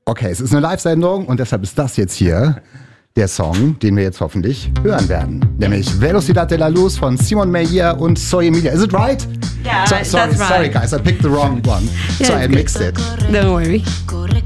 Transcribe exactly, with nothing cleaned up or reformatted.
Okay, es ist eine Live-Sendung und deshalb ist das jetzt hier der Song, den wir jetzt hoffentlich hören werden. Nämlich Velocidad de la Luz von Simon Meyer und Soy Emilia. Is it right? Yeah, so, sorry, that's right. Sorry guys, I picked the wrong one. Yeah, so I mixed it. Don't worry.